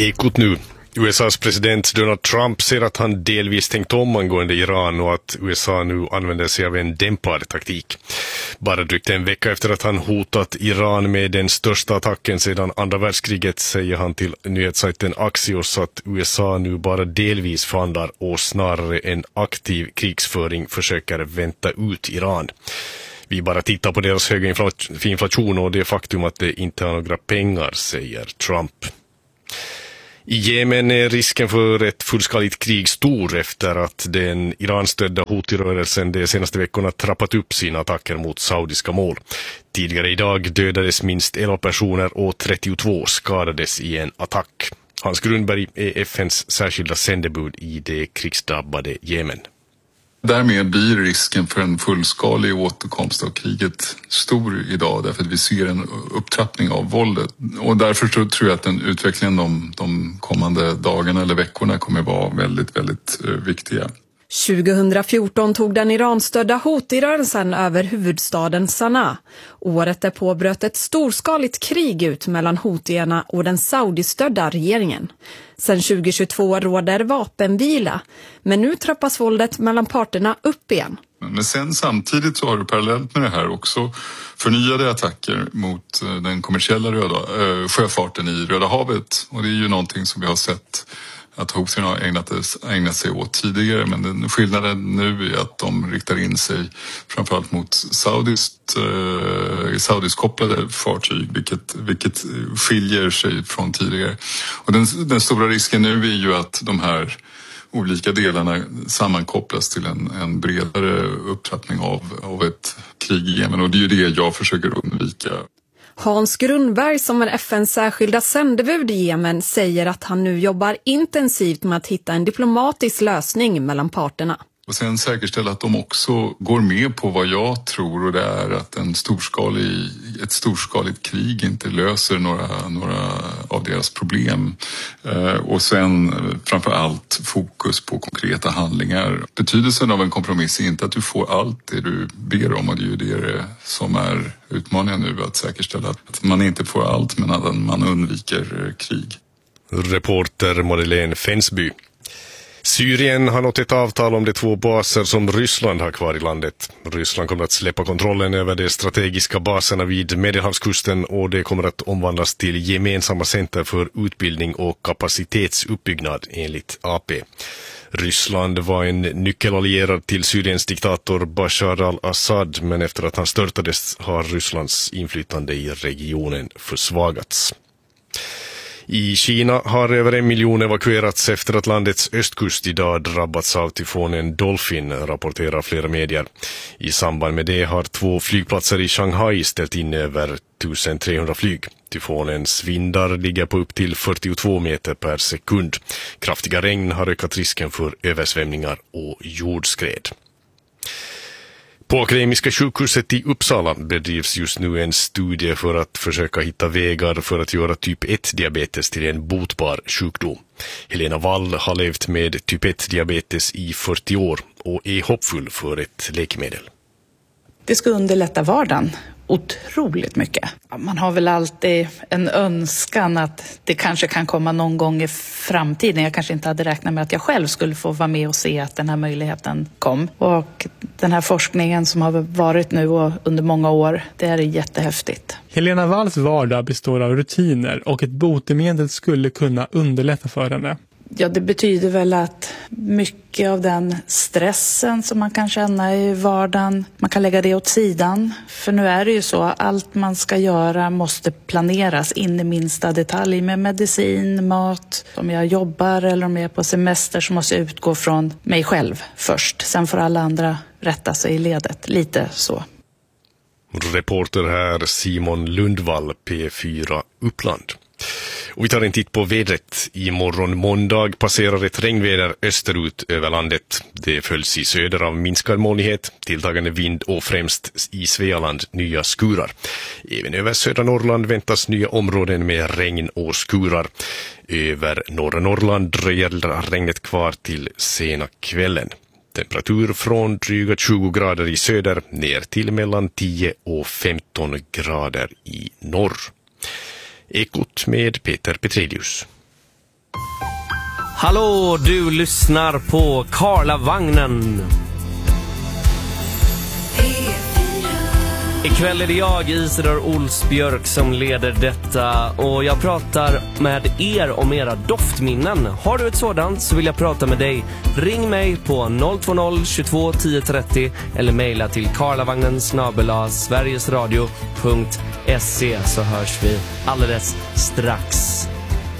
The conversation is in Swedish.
Ekot nu. USAs president Donald Trump säger att han delvis tänkt om angående Iran och att USA nu använder sig av en dämpad taktik. Bara drygt en vecka efter att han hotat Iran med den största attacken sedan andra världskriget säger han till nyhetssajten Axios att USA nu bara delvis förhandlar och snarare en aktiv krigsföring försöker vänta ut Iran. Vi bara tittar på deras höga inflation och det faktum att det inte har några pengar, säger Trump. I Jemen är risken för ett fullskaligt krig stor efter att den Iran-stödda Houthi-rörelsen de senaste veckorna trappat upp sina attacker mot saudiska mål. Tidigare idag dödades minst 11 personer och 32 skadades i en attack. Hans Grundberg är FNs särskilda sändebud i det krigsdrabbade Jemen. Därmed blir risken för en fullskalig återkomst av kriget stor idag därför att vi ser en upptrappning av våldet. Och därför tror jag att den utvecklingen de kommande dagarna eller veckorna kommer vara väldigt, väldigt viktiga. 2014 tog den Iran-stödda Houthi-rörelsen över huvudstaden Sanaa. Året därpå bröt ett storskaligt krig ut mellan Houthierna och den saudistödda regeringen. Sedan 2022 råder vapenvila, men nu trappas våldet mellan parterna upp igen. Men sen samtidigt så har du parallellt med det här också förnyade attacker mot den kommersiella sjöfarten i Röda havet. Och det är ju någonting som vi har sett att Houthierna har ägnat sig åt tidigare, men den skillnaden nu är att de riktar in sig framförallt mot saudiskt kopplade fartyg, vilket skiljer sig från tidigare. Och den stora risken nu är ju att de här olika delarna sammankopplas till en bredare upptrappning av ett krig i Jemen, och det är ju det jag försöker undvika. Hans Grundberg, som är FNs särskilda sändebud i Jemen, säger att han nu jobbar intensivt med att hitta en diplomatisk lösning mellan parterna. Och sen säkerställa att de också går med på vad jag tror, och det är att ett storskaligt krig inte löser några av deras problem. Och sen framför allt fokus på konkreta handlingar. Betydelsen av en kompromiss är inte att du får allt det du ber om, och det är ju det som är utmaningen nu, att säkerställa att man inte får allt men att man undviker krig. Reporter Madeleine Fensby. Syrien har nått ett avtal om de 2 baser som Ryssland har kvar i landet. Ryssland kommer att släppa kontrollen över de strategiska baserna vid Medelhavskusten och det kommer att omvandlas till gemensamma center för utbildning och kapacitetsuppbyggnad enligt AP. Ryssland var en nyckelallierad till Syriens diktator Bashar al-Assad, men efter att han störtades har Rysslands inflytande i regionen försvagats. I Kina har över 1 miljon evakuerats efter att landets östkust idag drabbats av tyfonen Dolphin, rapporterar flera medier. I samband med det har 2 flygplatser i Shanghai ställt in över 1300 flyg. Tyfonens vindar ligger på upp till 42 meter per sekund. Kraftiga regn har ökat risken för översvämningar och jordskred. På Akademiska sjukhuset i Uppsala bedrivs just nu en studie för att försöka hitta vägar för att göra typ 1-diabetes till en botbar sjukdom. Helena Wall har levt med typ 1-diabetes i 40 år och är hoppfull för ett läkemedel. Det ska underlätta vardagen otroligt mycket. Man har väl alltid en önskan att det kanske kan komma någon gång i framtiden. Jag kanske inte hade räknat med att jag själv skulle få vara med och se att den här möjligheten kom. Och den här forskningen som har varit nu och under många år, det är jättehäftigt. Helena Walls vardag består av rutiner och ett botemedel skulle kunna underlätta för henne. Ja, det betyder väl att mycket av den stressen som man kan känna i vardagen, man kan lägga det åt sidan. För nu är det ju så, allt man ska göra måste planeras in i minsta detalj med medicin, mat. Om jag jobbar eller om jag är på semester så måste jag utgå från mig själv först. Sen får alla andra rätta sig i ledet, lite så. Reporter här Simon Lundvall, P4 Uppland. Och vi tar en titt på vädret. Imorgon måndag passerar ett regnväder österut över landet. Det följs i söder av minskad molnighet, tilltagande vind och främst i Svealand nya skurar. Även över södra Norrland väntas nya områden med regn och skurar. Över norra Norrland dröjer regnet kvar till sena kvällen. Temperatur från dryga 20 grader i söder ner till mellan 10 och 15 grader i norr. Ekot med Peter Petrelius. Hallå, du lyssnar på Karlavagnen. Ikväll är det jag, Isidor Olsbjörk, som leder detta och jag pratar med er om era doftminnen. Har du ett sådant så vill jag prata med dig. Ring mig på 020 22 10 30 eller mejla till karlavagnen@sverigesradio.se så hörs vi alldeles strax.